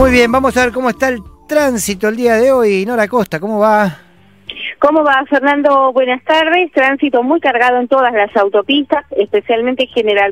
Muy bien, vamos a ver cómo está el tránsito el día de hoy. Nora Costa, ¿cómo va? ¿Cómo va, Fernando? Buenas tardes. Tránsito muy cargado en todas las autopistas, especialmente General